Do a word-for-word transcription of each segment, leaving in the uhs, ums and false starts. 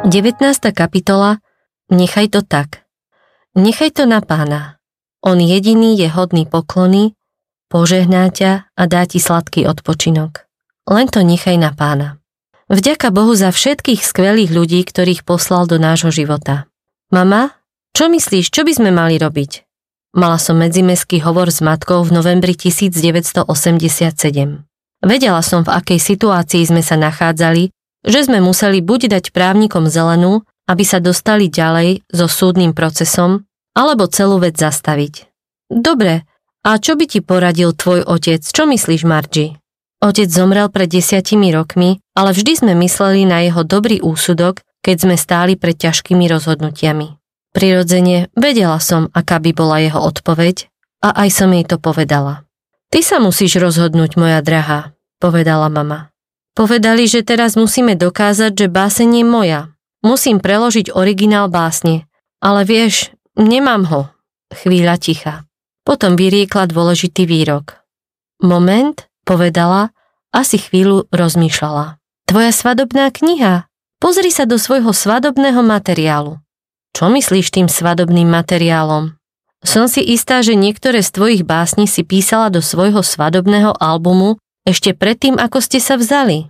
devätnásta kapitola. Nechaj to tak. Nechaj to na Pána. On jediný je hodný poklony, požehná ťa a dá ti sladký odpočinok. Len to nechaj na Pána. Vďaka Bohu za všetkých skvelých ľudí, ktorých poslal do nášho života. Mama, čo myslíš, čo by sme mali robiť? Mala som medzimestský hovor s matkou v novembri devätnásťstoosemdesiatsedem. Vedela som, v akej situácii sme sa nachádzali, že sme museli buď dať právnikom zelenú, aby sa dostali ďalej so súdnym procesom, alebo celú vec zastaviť. Dobre, a čo by ti poradil tvoj otec? Čo myslíš, Margie? Otec zomrel pred desiatimi rokmi, ale vždy sme mysleli na jeho dobrý úsudok, keď sme stáli pred ťažkými rozhodnutiami. Prirodzene vedela som, aká by bola jeho odpoveď, a aj som jej to povedala. Ty sa musíš rozhodnúť, moja drahá, povedala mama. Povedali, že teraz musíme dokázať, že báseň je moja. Musím preložiť originál básne, ale vieš, nemám ho. Chvíľa ticha. Potom vyriekla dôležitý výrok. Moment, povedala, asi chvíľu rozmýšľala. Tvoja svadobná kniha. Pozri sa do svojho svadobného materiálu. Čo myslíš tým svadobným materiálom? Som si istá, že niektoré z tvojich básní si písala do svojho svadobného albumu ešte predtým, ako ste sa vzali.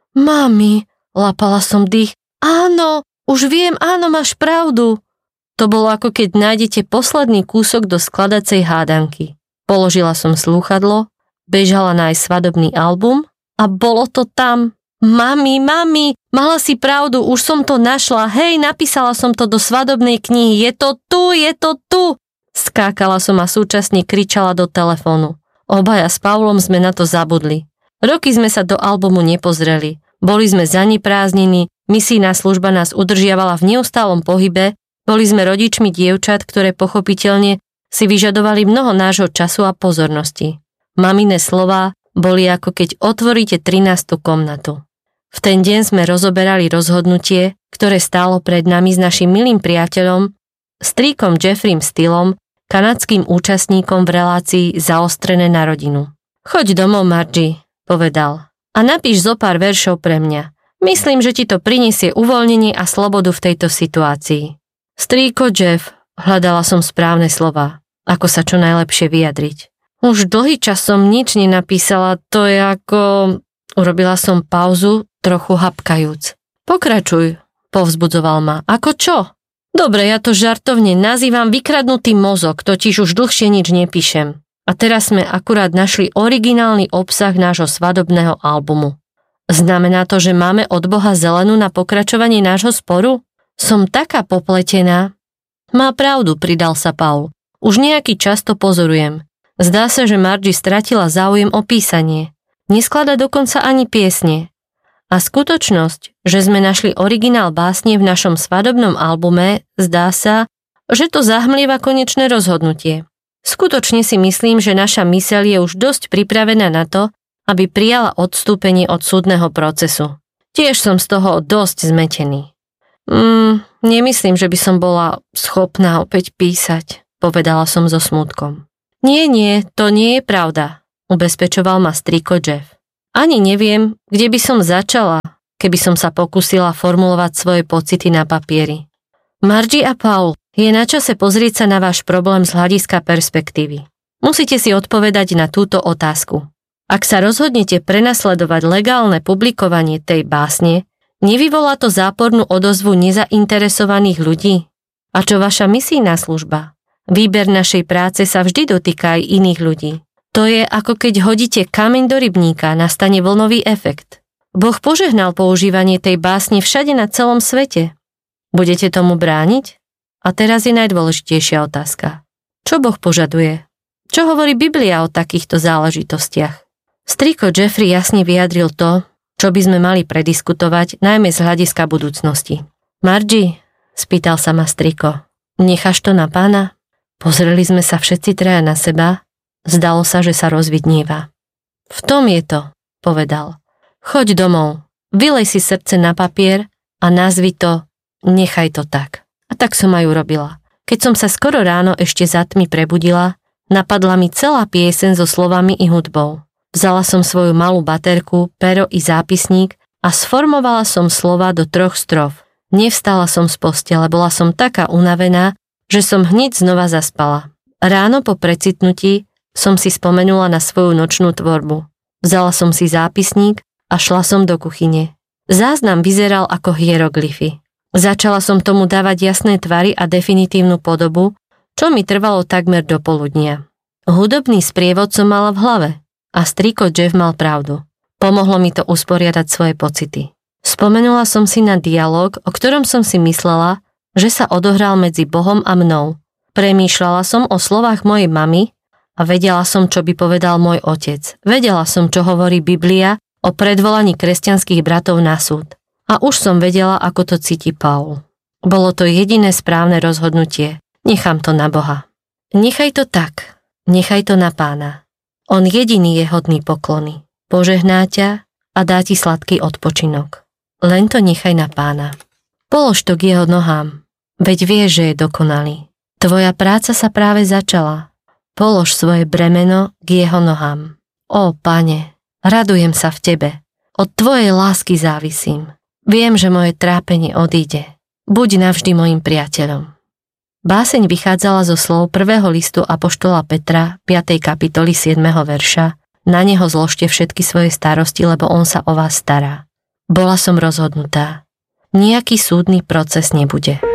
Mami, lapala som dých. Áno, už viem, áno, máš pravdu. To bolo ako keď nájdete posledný kúsok do skladacej hádanky. Položila som slúchadlo, bežala nájsť svadobný album a bolo to tam. Mami, mami, mala si pravdu, už som to našla. Hej, napísala som to do svadobnej knihy. Je to tu, je to tu. Skákala som a súčasne kričala do telefónu. Obaja s Paulom sme na to zabudli. Roky sme sa do albumu nepozreli. Boli sme zaneprázdnení, misijná služba nás udržiavala v neustálom pohybe, boli sme rodičmi dievčat, ktoré pochopiteľne si vyžadovali mnoho nášho času a pozornosti. Mamine slová boli ako keď otvoríte trinástu komnatu. V ten deň sme rozoberali rozhodnutie, ktoré stálo pred nami s našim milým priateľom, strýkom Jeffreym Stillom, kanadským účastníkom v relácii Zaostrené na rodinu. Choď domov, Margie, povedal, a napíš zo pár veršov pre mňa. Myslím, že ti to prinesie uvoľnenie a slobodu v tejto situácii. Strýko Jeff, hľadala som správne slova, ako sa čo najlepšie vyjadriť. Už dlhý čas som nič nenapísala, to je ako... Urobila som pauzu, trochu hapkajúc. Pokračuj, povzbudzoval ma. Ako čo? Dobre, ja to žartovne nazývam vykradnutý mozog, totiž už dlhšie nič nepíšem. A teraz sme akurát našli originálny obsah nášho svadobného albumu. Znamená to, že máme od Boha zelenú na pokračovanie nášho sporu? Som taká popletená. Má pravdu, pridal sa Paul. Už nejaký čas to pozorujem. Zdá sa, že Margie stratila záujem o písanie. Nesklada dokonca ani piesne. A skutočnosť, že sme našli originál básne v našom svadobnom albume, zdá sa, že to zahmlieva konečné rozhodnutie. Skutočne si myslím, že naša myseľ je už dosť pripravená na to, aby prijala odstúpenie od súdneho procesu. Tiež som z toho dosť zmetený. Mm, nemyslím, že by som bola schopná opäť písať, povedala som so smútkom. Nie, nie, to nie je pravda, ubezpečoval ma strýko Jeff. Ani neviem, kde by som začala, keby som sa pokúsila formulovať svoje pocity na papieri. Margie a Paul, je na čase pozrieť sa na váš problém z hľadiska perspektívy. Musíte si odpovedať na túto otázku. Ak sa rozhodnete prenasledovať legálne publikovanie tej básne, nevyvolá to zápornú odozvu nezainteresovaných ľudí? A čo vaša misijná služba? Výber našej práce sa vždy dotýka aj iných ľudí. To je ako keď hodíte kameň do rybníka, nastane vlnový efekt. Boh požehnal používanie tej básne všade na celom svete. Budete tomu brániť? A teraz je najdôležitejšia otázka. Čo Boh požaduje? Čo hovorí Biblia o takýchto záležitostiach? Strýko Jeffrey jasne vyjadril to, čo by sme mali prediskutovať, najmä z hľadiska budúcnosti. Margie, spýtal sa ma strýko, necháš to na Pána? Pozreli sme sa všetci traja na seba. Zdalo sa, že sa rozvidnieva. V tom je to, povedal. Choď domov, vylej si srdce na papier a nazvi to Nechaj to tak. A tak som aj urobila. Keď som sa skoro ráno ešte za tmy prebudila, napadla mi celá pieseň so slovami i hudbou. Vzala som svoju malú baterku, pero i zápisník a sformovala som slova do troch strof. Nevstala som z postele, bola som taká unavená, že som hneď znova zaspala. Ráno po precitnutí som si spomenula na svoju nočnú tvorbu. Vzala som si zápisník a šla som do kuchyne. Záznam vyzeral ako hieroglyfy. Začala som tomu dávať jasné tvary a definitívnu podobu, čo mi trvalo takmer do poludnia. Hudobný sprievod som mala v hlave a striko Jeff mal pravdu. Pomohlo mi to usporiadať svoje pocity. Spomenula som si na dialóg, o ktorom som si myslela, že sa odohral medzi Bohom a mnou. Premýšľala som o slovách mojej mamy a vedela som, čo by povedal môj otec. Vedela som, čo hovorí Biblia o predvolaní kresťanských bratov na súd. A už som vedela, ako to cíti Paul. Bolo to jediné správne rozhodnutie. Nechám to na Boha. Nechaj to tak. Nechaj to na Pána. On jediný je hodný poklony. Požehná ťa a dá ti sladký odpočinok. Len to nechaj na Pána. Polož to k jeho nohám. Veď vieš, že je dokonalý. Tvoja práca sa práve začala. Polož svoje bremeno k jeho nohám. Ó, Pane, radujem sa v Tebe. Od Tvojej lásky závisím. Viem, že moje trápenie odíde. Buď navždy mojim priateľom. Báseň vychádzala zo slov prvého listu apoštola Petra, piatej kapitoly siedmeho verša. Na neho zložte všetky svoje starosti, lebo on sa o vás stará. Bola som rozhodnutá. Nijaký súdny proces nebude.